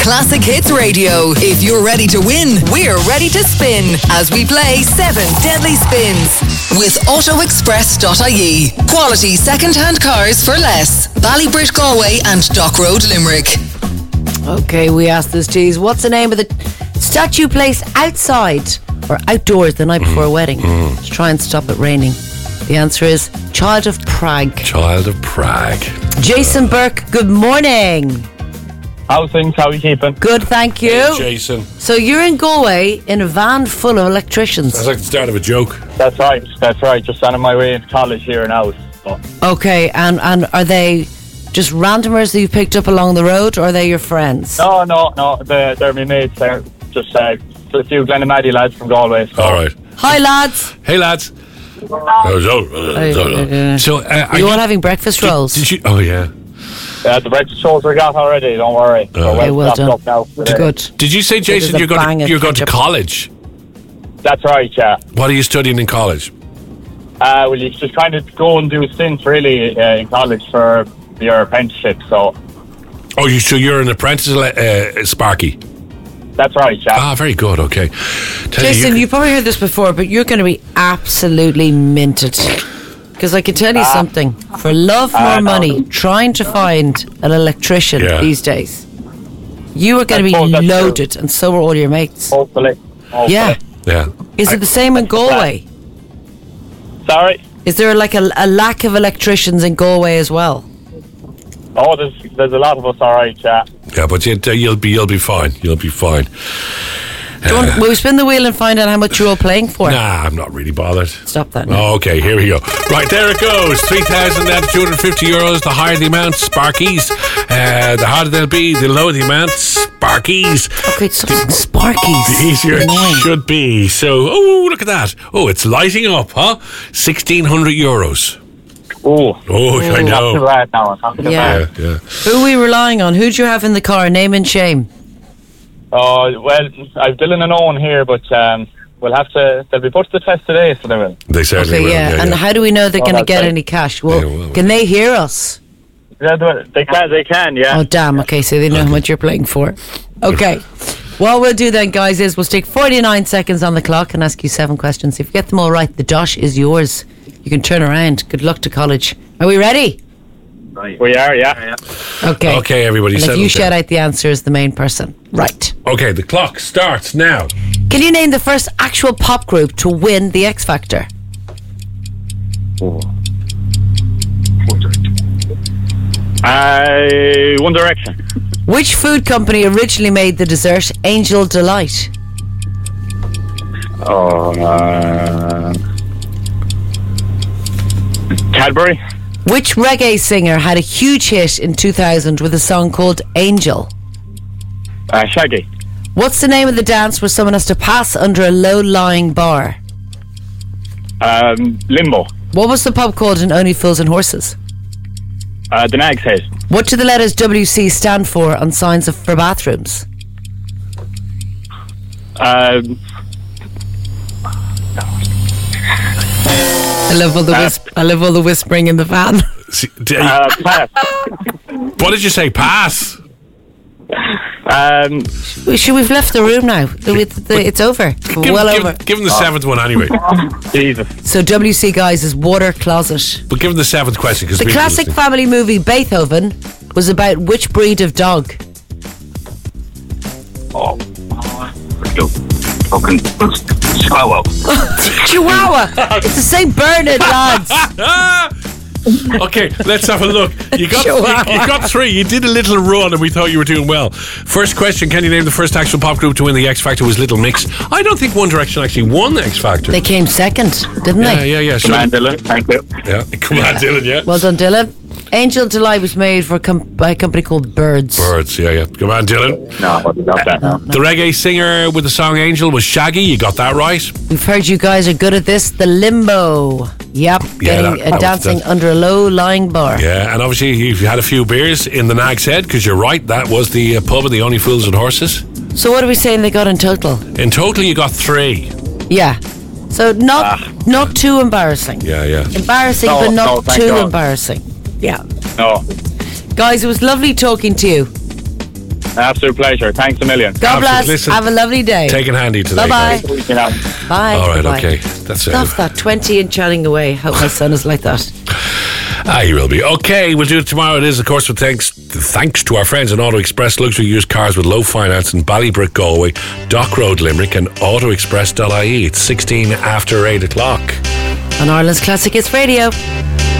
Classic Hits Radio. If you're ready to win, we're ready to spin as we play 7 Deadly Spins with AutoExpress.ie. Quality second-hand cars for less. Ballybridge, Galway and Dock Road, Limerick. Okay, we asked this, geez, what's the name of the statue placed outside or outdoors the night before a wedding to try and stop it raining? The answer is Child of Prague. Child of Prague. Jason Burke, good morning. How's things? How are you keeping? Good, thank you. Hey, Jason. So you're in Galway in a van full of electricians. Sounds like the start of a joke. That's right. Just on my way into college here now. So. Okay, and are they just randomers that you picked up along the road, or are they your friends? No. They're my mates. They're just a few Glenamaddie lads from Galway. So. All right. Hi, lads. Hey, lads. So, are you all having breakfast rolls? Did you? Oh, yeah. The breakfast rolls are got already. Don't worry. Well done. Up now Good. Did you say, Jason, you're going to college? That's right, yeah. What are you studying in college? Well, you just kind of go and do stints, really, in college for your apprenticeship, so... Oh, so you're an apprentice, Sparky? That's right, yeah. Very good, okay. Jason, you've probably heard this before, but you're going to be absolutely minted. Because I can tell you something. For love more money, trying to find an electrician these days, you are going to be loaded, and so are all your mates. Hopefully. Yeah. Is it the same in Galway? Sorry? Is there like a lack of electricians in Galway as well? Oh, there's a lot of us, all right, yeah. Yeah, but you'll be fine. You'll be fine. Will we spin the wheel and find out how much you're all playing for? Nah, I'm not really bothered. Stop that. Oh, okay, here we go. Right, there it goes. 3,250 euros. The higher the amount, Sparkies. The harder they'll be, the lower the amount, Sparkies. Okay, so Sparkies. The easier it should be. So, look at that. Oh, it's lighting up, huh? 1,600 euros. Oh, I know. Not too bad. Yeah. Who are we relying on? Who do you have in the car? Name and shame. Oh, well, I've Dylan and Owen here, but they'll be put to the test today, so they will. They certainly will. Yeah. And how do we know they're going to get any cash? Well, can they hear us? Yeah, they can, yeah. Oh, damn, okay, so they know how much you're playing for. Okay. What we'll do then, guys, is we'll stick 49 seconds on the clock and ask you 7 questions. If you get them all right, the dosh is yours. You can turn around. Good luck to college. Are we ready? Right. We are, yeah. Okay. Okay, everybody. And if you shout out the answer as the main person. Right. Okay, the clock starts now. Can you name the first actual pop group to win the X Factor? One Direction. Which food company originally made the dessert Angel Delight? Cadbury. Which reggae singer had a huge hit in 2000 with a song called Angel? Shaggy. What's the name of the dance where someone has to pass under a low-lying bar? Limbo. What was the pub called in Only Fools and Horses? The Nag's Head. What do the letters WC stand for on signs for bathrooms? I love all the whispering in the van. Pass. What did you say? Pass. Should we've left the room now? It's over. Over. Give him the 7th one anyway. Jesus. So WC, guys, is water closet. But give him the 7th question. The classic family movie Beethoven was about which breed of dog? Fucking Chihuahua. Chihuahua. It's the St. Bernard, lads. Okay, let's have a look. You got 3. You did a little run and we thought you were doing well. First question, can you name the first actual pop group to win the X Factor? Was Little Mix. I don't think One Direction actually won the X Factor. They came second, didn't they? Yeah. Come on, Dylan. Thank you. Yeah, come on, Dylan, yeah. Well done, Dylan. Angel Delight was made by a company called Birds. Birds, yeah. Come on, Dylan. No, I wasn't got that. No. The reggae singer with the song Angel was Shaggy. You got that right. We've heard you guys are good at this. The Limbo. Yep, dancing under a low-lying bar. Yeah, and obviously you've had a few beers in the Nag's Head, because you're right, that was the pub of the Only Fools and Horses. So what are we saying they got in total? In total you got 3. Yeah. So not too embarrassing. Yeah. Embarrassing, but not too embarrassing. Yeah. No. Guys, it was lovely talking to you. Absolute pleasure. Thanks a million. God bless. Listen, have a lovely day. Taking handy today. Bye-bye. guys. Bye. All right, Bye. okay. That's it. Stuff that 20-inch chatting away. Hope my son is like that. He will be. Okay, we'll do it tomorrow. It is, of course, with thanks to our friends in Auto Express, luxury used cars with low finance in Ballybrick, Galway, Dock Road, Limerick, and autoexpress.ie. It's 16 after 8 o'clock. On Ireland's Classic Hits Radio.